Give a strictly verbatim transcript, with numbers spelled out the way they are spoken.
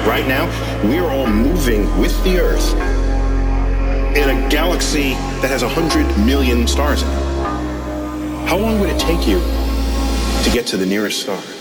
Right now, we are all moving with the Earth in a galaxy that has one hundred million stars in it. How long would it take you to get to the nearest star?